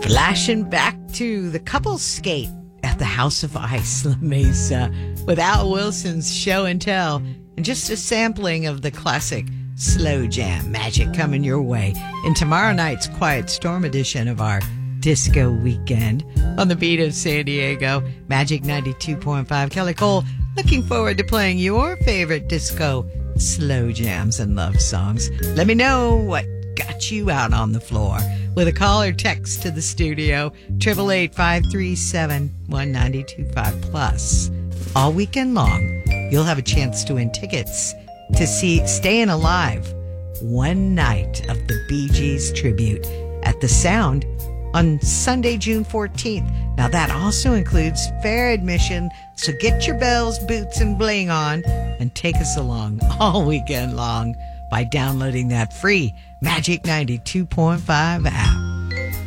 Flashing back to the couples skate at the House of Ice, La Mesa, with Al Wilson's Show and Tell, and just a sampling of the classic Slow Jam Magic coming your way in tomorrow night's Quiet Storm edition of our Disco Weekend on the beat of San Diego. Magic 92.5. Kelly Cole, looking forward to playing your favorite disco slow jams and love songs. Let me know what got you out on the floor with a call or text to the studio, 888-537-1925. Plus, all weekend long, you'll have a chance to win tickets to see Staying Alive, one night of the Bee Gees tribute at the Sound on Sunday, June 14th. Now, that also includes fair admission, so get your bells, boots, and bling on and take us along all weekend long by downloading that free Magic 92.5 app.